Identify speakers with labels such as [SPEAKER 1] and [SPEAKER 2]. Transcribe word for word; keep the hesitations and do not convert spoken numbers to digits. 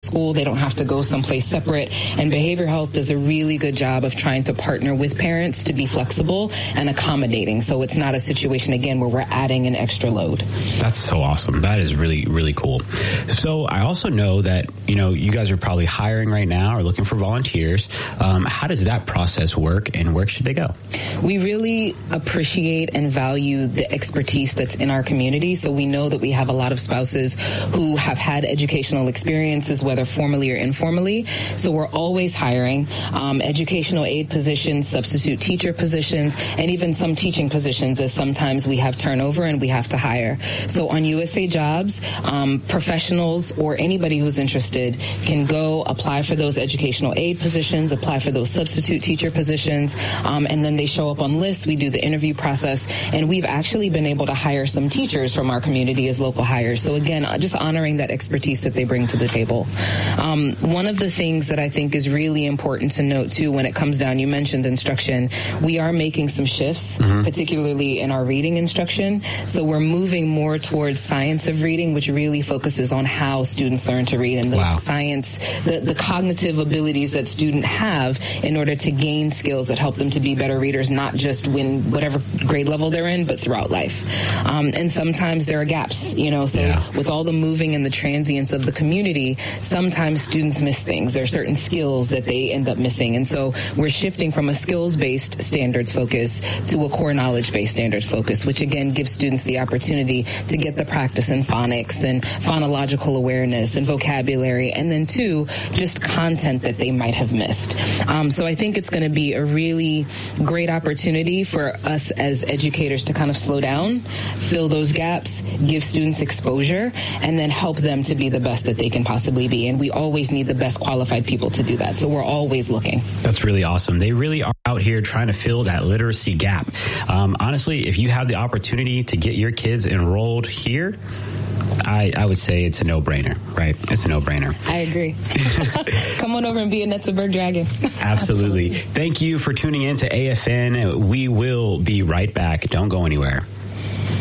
[SPEAKER 1] school. They don't have to go someplace separate. And behavioral health does a really good job of trying to partner with parents to be flexible and accommodating. So it's not a situation, again, where we're adding an extra load.
[SPEAKER 2] That's so awesome. That is really, really cool. So I also know that, you know, you guys are probably hiring right now or looking for volunteers. Um, how does that process work, and where should they go?
[SPEAKER 1] We really appreciate and value the expertise that's in our community. So we know that we have a lot of spouses who have had educational experiences, whether formally or informally. So we're always hiring um, educational aid positions, substitute teacher positions, and even some teaching positions, as sometimes we have turnover and we have to hire. So on U S A Jobs, um, professionals or anybody who's interested can go apply for those educational aid positions, apply for those substitute teacher positions, um, and then they show up on lists. We do the interview process, and we've actually been able to hire some teachers from our community as local hires. So again, just honoring that expertise that they bring to the table. Um, one of the things that I think is really important to note too when it comes down, you mentioned instruction, we are making some shifts, mm-hmm. particularly in our reading instruction. So we're moving more towards science of reading, which really focuses on how students learn to read and those wow. science, the, the cognitive abilities that students have in order to gain skills that help them to be better readers, not just when whatever grade level they're in, but throughout life. Um, and sometimes there are gaps, you know, so yeah. with all the moving and the transience of the community, sometimes students miss things. There are certain skills that they end up missing. And so we're shifting from a skills-based standards focus to a core knowledge-based standards focus, which again gives students the opportunity to get the practice in phonics and phonological awareness and vocabulary, and then two, just content that they might have missed. Um, so I think it's going to be a really great opportunity for us as educators to kind of slow down, fill those gaps, give students exposure, and then help them to be the best that they can possibly be. And we always need the best qualified people to do that. So we're always looking.
[SPEAKER 2] That's really awesome. They really are out here trying to fill that literacy gap. Um, honestly, if you have the opportunity to get your kids enrolled here, I, I would say it's a no-brainer, right? It's a no-brainer.
[SPEAKER 1] I agree. Come on over and be a Netzeburg Dragon.
[SPEAKER 2] Absolutely.
[SPEAKER 1] Absolutely.
[SPEAKER 2] Thank you for tuning in to A F N. We will be right back. Don't go anywhere.